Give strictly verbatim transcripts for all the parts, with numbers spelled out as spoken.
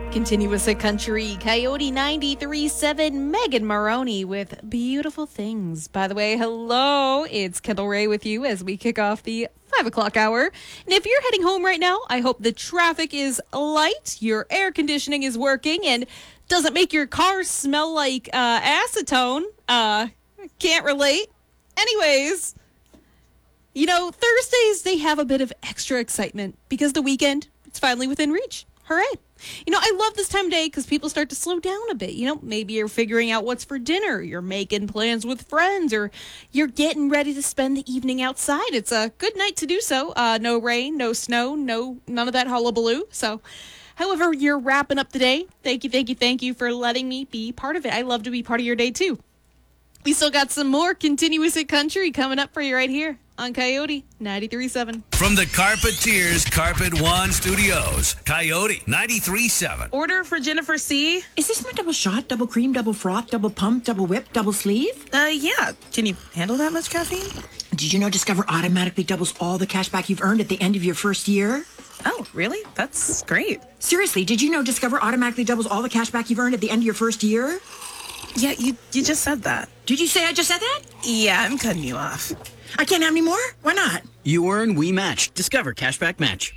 Continuous at Country, Coyote ninety-three point seven, Megan Maroney with Beautiful Things. By the way, hello, it's Kendall Ray with you as we kick off the five o'clock hour. And if you're heading home right now, I hope the traffic is light, your air conditioning is working, and doesn't make your car smell like uh, acetone. Uh, can't relate. Anyways, you know, Thursdays, they have a bit of extra excitement because the weekend, it's finally within reach. Hooray. You know, I love this time of day because people start to slow down a bit. You know, maybe you're figuring out what's for dinner, you're making plans with friends, or you're getting ready to spend the evening outside. It's a good night to do so. Uh, no rain, no snow, no none of that hullabaloo. So, however you're wrapping up the day, thank you, thank you, thank you for letting me be part of it. I love to be part of your day, too. We still got some more Continuous at Country coming up for you right here on Coyote ninety-three point seven. From the Carpeteers Carpet One Studios, Coyote ninety-three point seven. Order for Jennifer C. Is this my double shot, double cream, double froth, double pump, double whip, double sleeve? Uh, yeah. Can you handle that much caffeine? Did you know Discover automatically doubles all the cash back you've earned at the end of your first year? Oh, really? That's great. Seriously, did you know Discover automatically doubles all the cash back you've earned at the end of your first year? Yeah, you, you just said that. Did you say I just said that? Yeah, I'm cutting you off. I can't have any more? Why not? You earn, we match. Discover Cashback Match.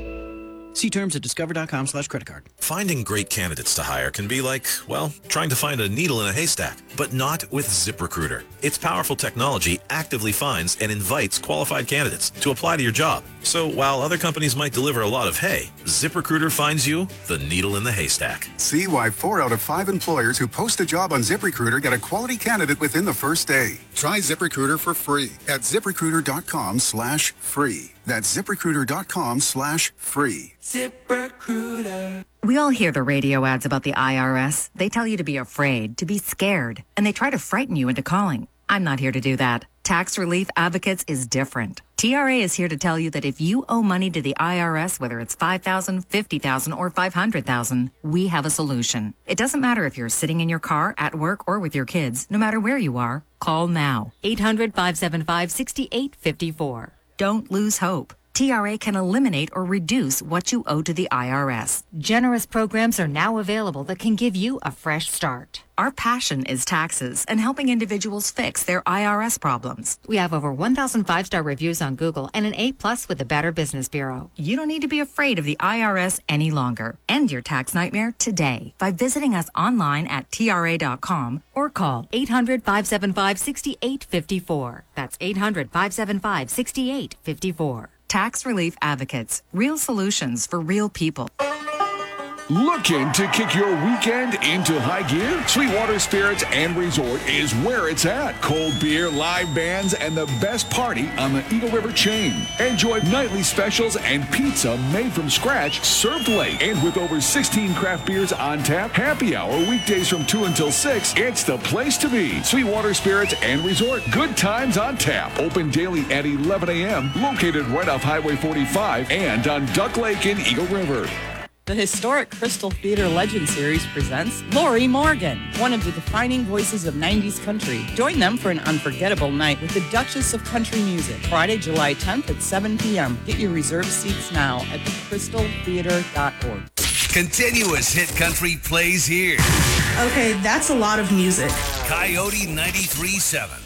See terms at discover.com slash credit card. Finding great candidates to hire can be like, well, trying to find a needle in a haystack, but not with ZipRecruiter. Its powerful technology actively finds and invites qualified candidates to apply to your job. So while other companies might deliver a lot of hay, ZipRecruiter finds you the needle in the haystack. See why four out of five employers who post a job on ZipRecruiter get a quality candidate within the first day. Try ZipRecruiter for free at ZipRecruiter.com slash free. That's ZipRecruiter.com slash free. ZipRecruiter. We all hear the radio ads about the I R S. They tell you to be afraid, to be scared, and they try to frighten you into calling. I'm not here to do that. Tax Relief Advocates is different. T R A is here to tell you that if you owe money to the I R S, whether it's five thousand dollars, fifty thousand dollars, or five hundred thousand dollars, we have a solution. It doesn't matter if you're sitting in your car, at work, or with your kids. No matter where you are, call now. eight hundred, five seven five, six eight five four. Don't lose hope. T R A can eliminate or reduce what you owe to the I R S. Generous programs are now available that can give you a fresh start. Our passion is taxes and helping individuals fix their I R S problems. We have over one thousand five-star reviews on Google and an A plus with the Better Business Bureau. You don't need to be afraid of the I R S any longer. End your tax nightmare today by visiting us online at T R A dot com or call eight hundred, five seven five, six eight five four. That's eight hundred, five seven five, six eight five four. Tax Relief Advocates. Real solutions for real people. Looking to kick your weekend into high gear? Sweetwater Spirits and Resort is where it's at. Cold beer, live bands, and the best party on the Eagle River chain. Enjoy nightly specials and pizza made from scratch, served late. And with over sixteen craft beers on tap, happy hour weekdays from two until six, it's the place to be. Sweetwater Spirits and Resort. Good times on tap. Open daily at eleven a.m. Located right off Highway forty-five and on Duck Lake in Eagle River. The historic Crystal Theater Legend Series presents Lori Morgan, one of the defining voices of nineties country. Join them for an unforgettable night with the Duchess of Country Music, Friday, July tenth at seven p.m. Get your reserved seats now at the crystal theater dot org. Continuous hit country plays here. Okay, that's a lot of music. Coyote ninety-three point seven.